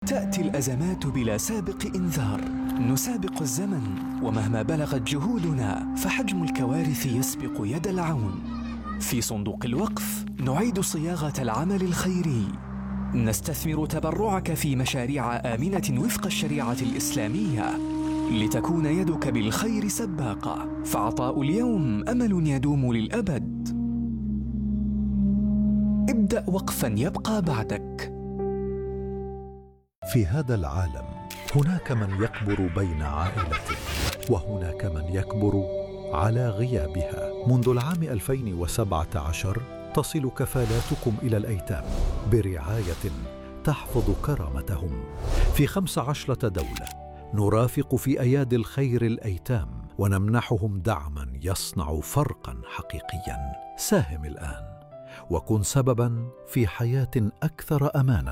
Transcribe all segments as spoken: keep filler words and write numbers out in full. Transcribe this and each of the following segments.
تأتي الأزمات بلا سابق إنذار، نسابق الزمن ومهما بلغت جهودنا فحجم الكوارث يسبق يد العون. في صندوق الوقف نعيد صياغة العمل الخيري، نستثمر تبرعك في مشاريع آمنة وفق الشريعة الإسلامية لتكون يدك بالخير سباقة، فعطاء اليوم أمل يدوم للأبد. ابدأ وقفاً يبقى بعدك. في هذا العالم هناك من يكبر بين عائلته، وهناك من يكبر على غيابها. منذ العام ألفين وسبعة عشر تصل كفالاتكم إلى الأيتام برعاية تحفظ كرامتهم. في خمس عشرة دولة نرافق في أيادي الخير الأيتام ونمنحهم دعما يصنع فرقا حقيقيا. ساهم الآن وكن سببا في حياة أكثر أمانا.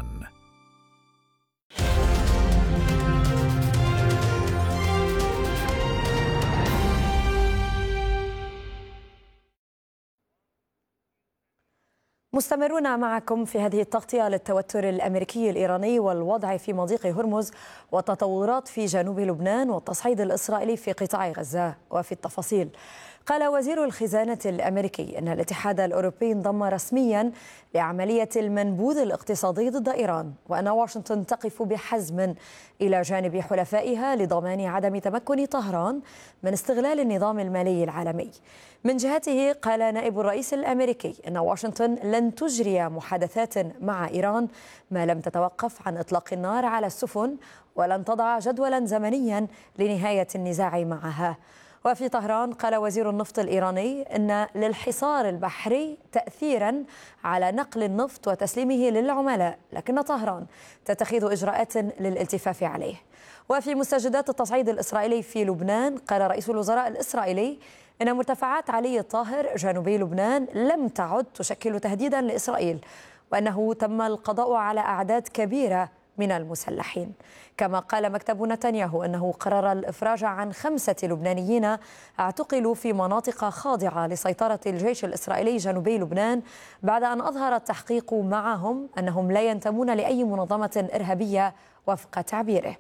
مستمرون معكم في هذه التغطية للتوتر الأمريكي الإيراني والوضع في مضيق هرمز والتطورات في جنوب لبنان والتصعيد الإسرائيلي في قطاع غزة. وفي التفاصيل، قال وزير الخزانة الأمريكي أن الاتحاد الأوروبي انضم رسميا لعملية المنبوذ الاقتصادي ضد إيران، وأن واشنطن تقف بحزم إلى جانب حلفائها لضمان عدم تمكن طهران من استغلال النظام المالي العالمي. من جهته قال نائب الرئيس الأمريكي أن واشنطن لن تجري محادثات مع إيران ما لم تتوقف عن إطلاق النار على السفن، ولن تضع جدولا زمنيا لنهاية النزاع معها. وفي طهران قال وزير النفط الإيراني أن للحصار البحري تأثيرا على نقل النفط وتسليمه للعملاء، لكن طهران تتخذ إجراءات للالتفاف عليه. وفي مستجدات التصعيد الإسرائيلي في لبنان قال رئيس الوزراء الإسرائيلي إن مرتفعات علي الطاهر جنوبي لبنان لم تعد تشكل تهديدا لإسرائيل، وأنه تم القضاء على أعداد كبيرة من المسلحين. كما قال مكتب نتنياهو أنه قرر الإفراج عن خمسة لبنانيين اعتقلوا في مناطق خاضعة لسيطرة الجيش الإسرائيلي جنوبي لبنان بعد أن أظهر التحقيق معهم أنهم لا ينتمون لأي منظمة إرهابية وفق تعبيره.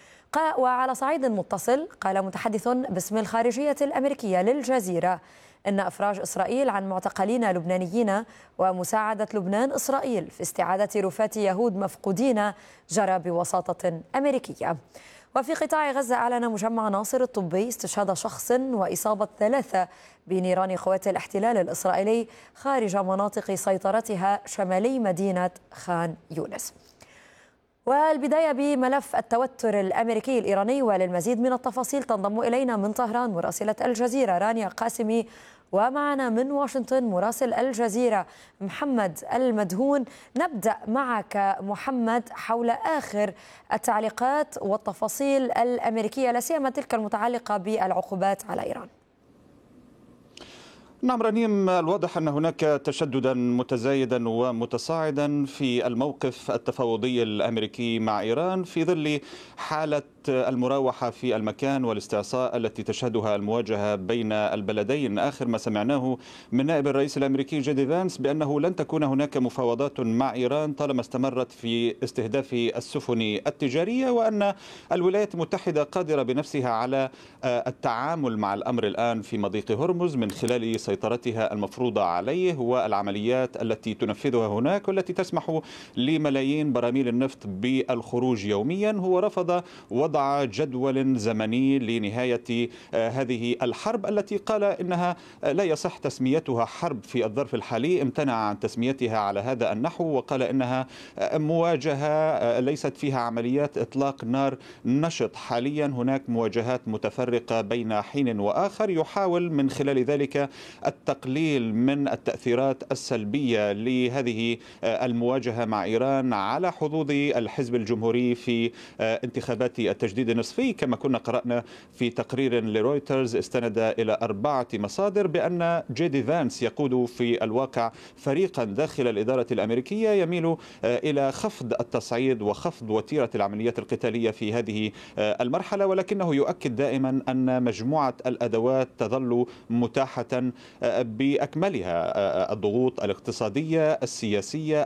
وعلى صعيد متصل قال متحدث باسم الخارجية الأمريكية للجزيرة أن إفراج إسرائيل عن معتقلين لبنانيين ومساعدة لبنان إسرائيل في استعادة رفات يهود مفقودين جرى بوساطة أمريكية. وفي قطاع غزة أعلن مجمع ناصر الطبي استشهاد شخص وإصابة ثلاثة بنيران قوات الاحتلال الإسرائيلي خارج مناطق سيطرتها شمالي مدينة خان يونس. والبداية بملف التوتر الأمريكي الإيراني، وللمزيد من التفاصيل تنضم إلينا من طهران مراسلة الجزيرة رانيا قاسمي، ومعنا من واشنطن مراسل الجزيرة محمد المدهون. نبدأ معك محمد حول آخر التعليقات والتفاصيل الأمريكية، لا سيما تلك المتعلقة بالعقوبات على إيران. نعم رنيم، الواضح أن هناك تشددا متزايدا ومتصاعدا في الموقف التفاوضي الأمريكي مع إيران في ظل حالة المراوحة في المكان والاستعصاء التي تشهدها المواجهة بين البلدين. آخر ما سمعناه من نائب الرئيس الأمريكي جي دي فانس بأنه لن تكون هناك مفاوضات مع إيران طالما استمرت في استهداف السفن التجارية، وأن الولايات المتحدة قادرة بنفسها على التعامل مع الأمر الآن في مضيق هرمز من خلال سيطرتها المفروضة عليه والعمليات التي تنفذها هناك والتي تسمح لملايين براميل النفط بالخروج يوميا. هو رفض وضع جدول زمني لنهاية هذه الحرب التي قال إنها لا يصح تسميتها حرب في الظرف الحالي، امتنع عن تسميتها على هذا النحو وقال إنها مواجهة ليست فيها عمليات إطلاق نار نشط. حاليا هناك مواجهات متفرقة بين حين وآخر، يحاول من خلال ذلك التقليل من التأثيرات السلبية لهذه المواجهة مع إيران على حظوظ الحزب الجمهوري في انتخابات التجديد النصفي. كما كنا قرأنا في تقرير لرويترز استند إلى أربعة مصادر بأن جي دي فانس يقود في الواقع فريقا داخل الإدارة الأمريكية يميل إلى خفض التصعيد وخفض وتيرة العمليات القتالية في هذه المرحلة، ولكنه يؤكد دائما أن مجموعة الأدوات تظل متاحة بأكملها: الضغوط الاقتصادية، السياسية،